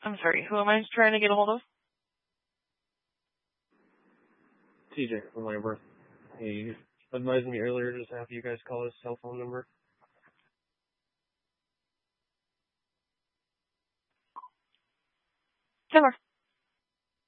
I'm sorry, who am I trying to get a hold of? TJ from Lambert. He advised me earlier to just have you guys call his cell phone number. Sure.